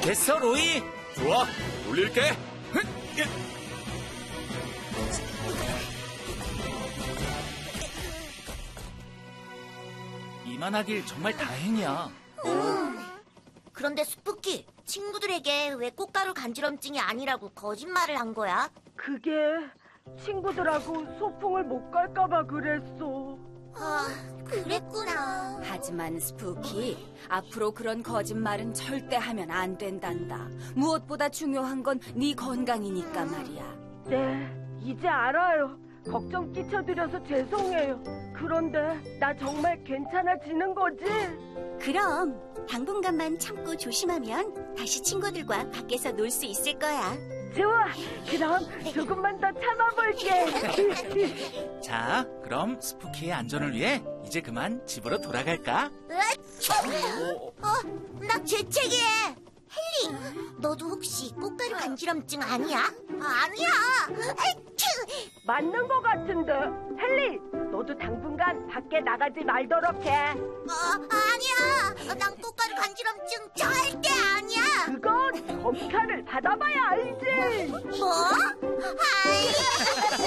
됐어, 로이. 좋아, 돌릴게. 이만하길 정말 다행이야. 그런데 스푸키, 친구들에게 왜 꽃가루 간지럼증이 아니라고 거짓말을 한 거야? 그게 친구들하고 소풍을 못 갈까봐 그랬어. 아, 그랬구나. 하지만 스푸키, 앞으로 그런 거짓말은 절대 하면 안 된단다. 무엇보다 중요한 건 네 건강이니까 말이야. 네, 이제 알아요. 걱정 끼쳐드려서 죄송해요. 그런데 나 정말 괜찮아지는 거지? 그럼 당분간만 참고 조심하면 다시 친구들과 밖에서 놀 수 있을 거야. 좋아, 그럼 조금만 더 참아볼게. 자, 그럼 스푸키의 안전을 위해 이제 그만 집으로 돌아갈까? 나 재채기해. 헨리, 너도 혹시 꽃가루 간지럼증 아니야? 아니야. 맞는 거 같은데. 헨리, 너도 당분간 밖에 나가지 말도록 해. 아니야. 난 꽃가루 간지럼증 절대 아니야. 그건 검사를 받아봐야 알지. 뭐? 아이.